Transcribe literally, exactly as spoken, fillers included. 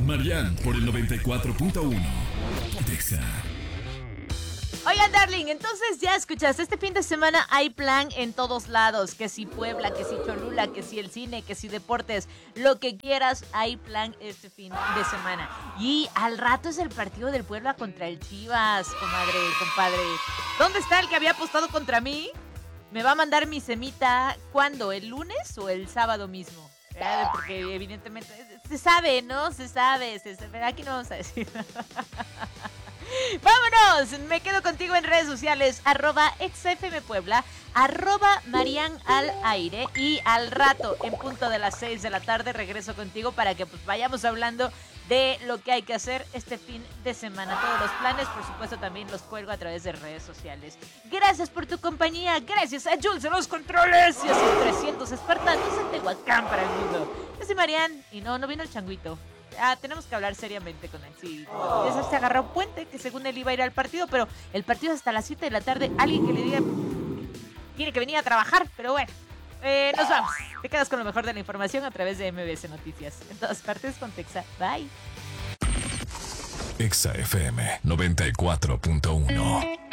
Marian por el noventa y cuatro punto uno. Pontexa. Oigan, darling, entonces ya escuchaste, este fin de semana hay plan en todos lados, que si Puebla, que si Cholula, que si el cine, que si deportes, lo que quieras, hay plan este fin de semana. Y al rato es el partido del Puebla contra el Chivas, comadre, compadre. ¿Dónde está el que había apostado contra mí? ¿Me va a mandar mi semita cuándo? ¿El lunes o el sábado mismo? Eh, porque evidentemente se sabe, ¿no? Se sabe, se sabe. Aquí no vamos a decir. ¡Vámonos! Me quedo contigo en redes sociales, arroba exafmpuebla, arroba Marian al aire, y al rato, en punto de las seis de la tarde, regreso contigo para que pues vayamos hablando de lo que hay que hacer este fin de semana. Todos los planes, por supuesto, también los cuelgo a través de redes sociales. Gracias por tu compañía, gracias a Jules en los controles y a sus trescientos espartanos en Tehuacán para el mundo. Yo soy Marian y no, no vino el changuito. Ah, tenemos que hablar seriamente con él. Sí, ya se agarró puente, que según él iba a ir al partido, pero el partido es hasta las siete de la tarde. Alguien que le diga, tiene que venir a trabajar, pero bueno. Eh, nos vamos. Te quedas con lo mejor de la información a través de M B S Noticias. En todas partes con Texa. Bye. Exa F M noventa y cuatro punto uno.